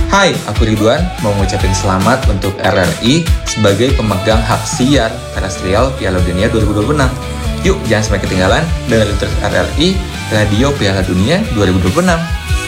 Hai, aku Ridwan mau ngucapin selamat untuk RRI sebagai pemegang hak siar terestrial Piala Dunia 2026. Yuk, jangan sampai ketinggalan dengerin terus RRI, Radio Piala Dunia 2026.